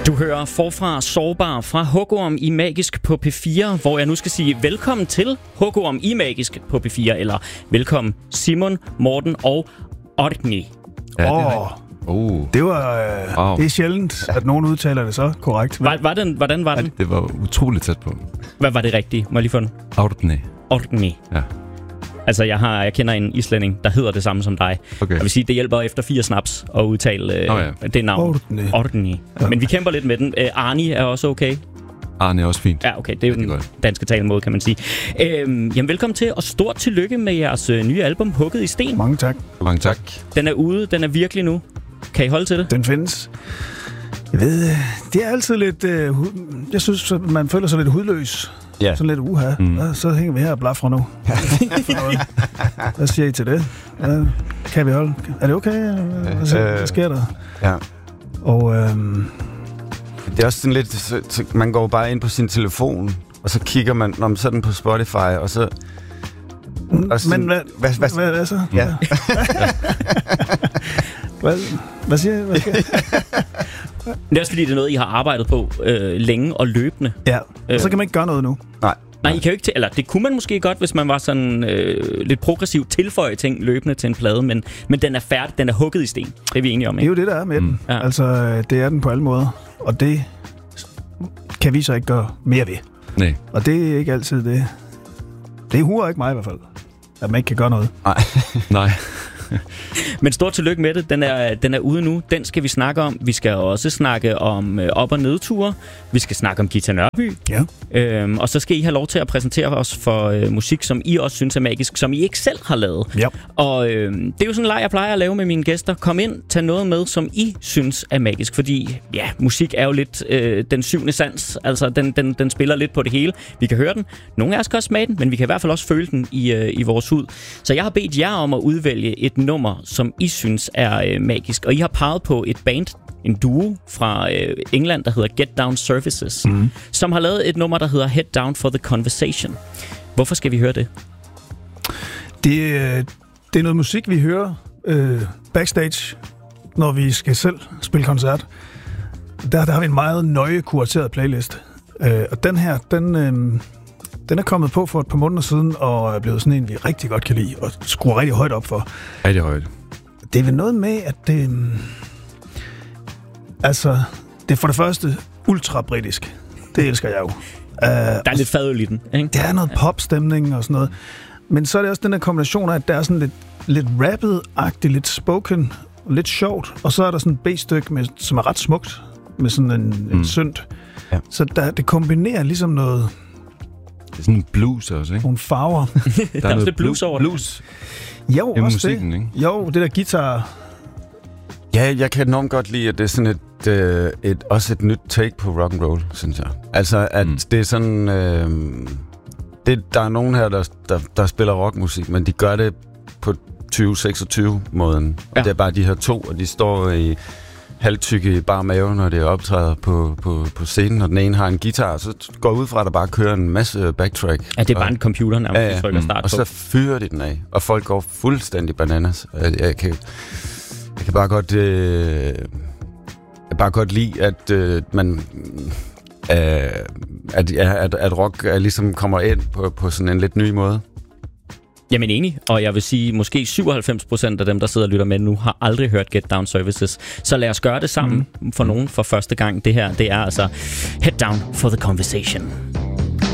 Du hører Forfra Sårbar fra Hugorm i Magisk på P4, hvor jeg nu skal sige velkommen til Hugorm i Magisk på P4, eller velkommen Simon, Morten og Orkney. Ja, det var det er sjældent, at nogen udtaler det så korrekt. Hvordan var den? Det var utroligt tæt på. Hvad var det rigtige? Må jeg lige få den? Orkney. Ja. Altså, jeg kender en islænding, der hedder det samme som dig. Okay. Jeg vil sige, det hjælper efter 4 snaps at udtale det navn. Orkney. Ja. Men vi kæmper lidt med den. Arnie er også okay. Arnie er også fint. Ja, okay. Det er jo den danske talemåde, kan man sige. Jamen, velkommen til, og stort tillykke med jeres nye album, Hugget i Sten. Mange tak. Mange tak. Den er ude. Den er virkelig nu. Kan I holde til det? Den findes. Jeg ved, det er altid lidt... jeg synes, man føler sig lidt hudløs. Yeah. Sådan lidt så hænger vi her og blaffer nu. Hvad siger I til det? Kan vi holde? Er det okay? Hvad sker der? Ja. Og det er også sådan lidt, man går bare ind på sin telefon, og så kigger man, når man så den på Spotify, og så... Men hvad så? Ja. Hvad siger I? Det er også fordi, det er noget, I har arbejdet på længe og løbende. Ja, og så kan man ikke gøre noget nu. Nej, I kan jo ikke eller det kunne man måske godt, hvis man var sådan lidt progressiv, tilføje ting løbende til en plade, men den er færdig, den er hugget i sten. Det er vi enige om, ikke? Det er jo det, der er med den. Ja. Altså, det er den på alle måder, og det kan vi så ikke gøre mere ved. Nej. Og det er ikke altid det. Det huer ikke mig i hvert fald, at man ikke kan gøre noget. Nej. Men stort tillykke med det. Den er ude nu. Den skal vi snakke om. Vi skal også snakke om op- og nedture. Vi skal snakke om Ghita Nørby. Ja. Og så skal I have lov til at præsentere os for musik, som I også synes er magisk, som I ikke selv har lavet. Ja. Og det er jo sådan en leg, jeg plejer at lave med mine gæster. Kom ind, tag noget med, som I synes er magisk. Fordi musik er jo lidt den syvende sans. Altså, den spiller lidt på det hele. Vi kan høre den. Nogle af os kan også smage den, men vi kan i hvert fald også føle den i vores hud. Så jeg har bedt jer om at udvælge et nummer, som I synes er magisk. Og I har peget på et band, en duo fra England, der hedder Get Down Services, som har lavet et nummer, der hedder Head Down for the Conversation. Hvorfor skal vi høre det? Det er noget musik, vi hører backstage, når vi skal selv spille koncert. Der har vi en meget nøje kurateret playlist. Og den her, den er kommet på for et par måneder siden, og er blevet sådan en, vi rigtig godt kan lide, og skruer rigtig højt op for. Rigtig højt. Det er vel noget med, at det... altså, det er for det første ultra-britisk. Det elsker jeg jo. Der er lidt fadøl i den, ikke? Der er noget popstemning og sådan noget. Men så er det også den der kombination af, at der er sådan lidt rappet-agtigt, lidt spoken, lidt sjovt, og så er der sådan et B-stykke, som er ret smukt, med sådan en synt. Ja. Så det kombinerer ligesom noget... Det er sådan en blues også, ikke? Nogle farver. Der er også lidt blues over det. Blues. Jo, det er også musikken, det. Ikke? Jo, det der guitar. Ja, jeg kan enormt godt lide, at det er sådan også et nyt take på rock and roll, synes jeg. Altså, at det er sådan... der er nogen her, der spiller rockmusik, men de gør det på 2026-måden. Og det er bare de her to, og de står i halvtykke i bare mave, når det optræder på scenen, og den ene har en guitar, så går ud fra, at der bare kører en masse backtrack. Ja, det er bare en computer, nærmest, du trykker start på. Og så fyrer de den af, og folk går fuldstændig bananas. Jeg kan bare godt lide, at man... at rock ligesom kommer ind på sådan en lidt ny måde. Jamen enig, og jeg vil sige, måske 97% af dem, der sidder og lytter med nu, har aldrig hørt Get Down Services. Så lad os gøre det sammen for nogen for første gang. Det her, det er altså Head Down for the Conversation.